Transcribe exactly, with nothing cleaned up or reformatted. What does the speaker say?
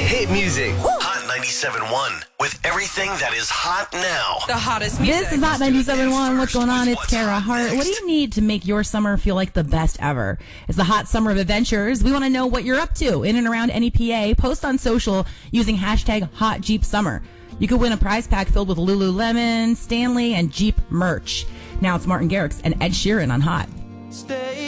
hit music. Hot ninety-seven point one with everything that is hot now. The hottest music. This is Hot ninety-seven point one. What's going on? It's Kara Hart. What do you need to make your summer feel like the best ever? It's the hot summer of adventures. We want to know what you're up to in and around N E P A. Post on social using hashtag Hot Jeep Summer. You could win a prize pack filled with Lululemon, Stanley, and Jeep merch. Now it's Martin Garrix and Ed Sheeran on Hot. Stay